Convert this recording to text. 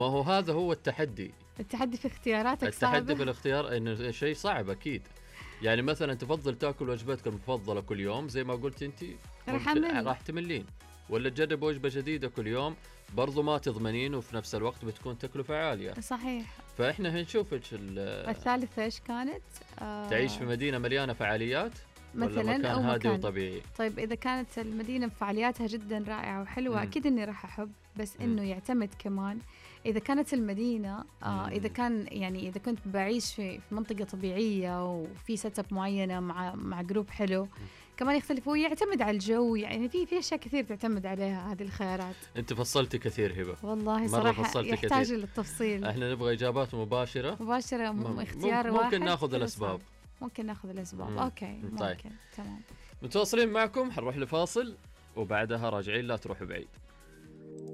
ما هو هذا هو التحدي. التحدي في اختياراتك صعبة. التحدي في الاختيار انه شيء صعب اكيد. يعني مثلا تفضل تاكل وجبتك المفضله كل يوم زي ما قلت انت، راح تملين. ولا تجرب وجبه جديده كل يوم، برضو ما تضمنين، وفي نفس الوقت بتكون تكلفه عاليه. صحيح. فاحنا هنشوف الثالثة ايش كانت؟ تعيش في مدينه مليانه فعاليات مثلا، ولا مكان هادي وطبيعي. طيب إذا كانت المدينة فعالياتها جدا رائعة وحلوة أكيد إني راح أحب، بس إنه يعتمد كمان إذا كانت المدينة إذا كان يعني إذا كنت بعيش في منطقة طبيعية وفي سيت اب معينة مع جروب حلو، كمان يختلف ويعتمد على الجو. يعني في أشياء كثير تعتمد عليها هذه الخيارات. أنت فصلتي كثير هبة، والله صراحة يحتاج كثير للتفصيل. احنا نبغى إجابات مباشرة اختيار واحد. ممكن ناخذ الأسباب. أوكي طيب. ممكن. تمام. متواصلين معكم، حنروح لفاصل وبعدها راجعين، لا تروحوا بعيد.